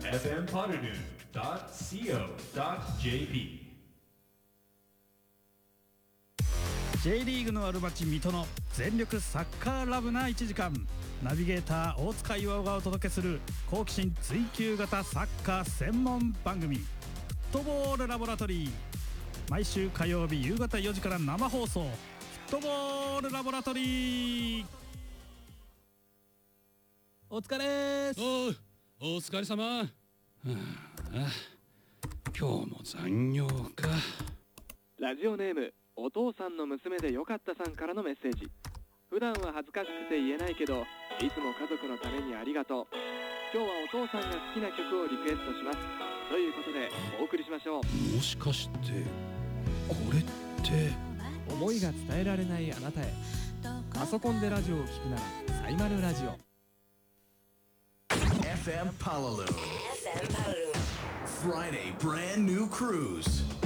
fmpodcast.co.jp J リーグのある町水戸の全力サッカーラブな1時間、ナビゲーター大塚岩尾がお届けする好奇心追求型サッカー専門番組、フットボールラボラトリー。毎週火曜日夕方4時から生放送、フットボールラボラトリー。お疲れーす。 お疲れ様。今日も残業か。 ラジオネームお父さんの娘でよかったさんからのメッセージ。普段は恥ずかしくて言えないけど、いつも家族のためにありがとう。今日はお父さんが好きな曲をリクエストしますということでお送りしましょう。 もしかしてこれって思いが伝えられないあなたへ。パソコンでラジオを聞くならサイマルラジオ。 FM Palulu Friday brand new cruise